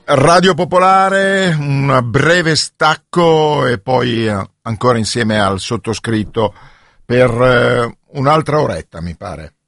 Radio Popolare, un breve stacco e poi ancora insieme al sottoscritto per un'altra oretta, mi pare.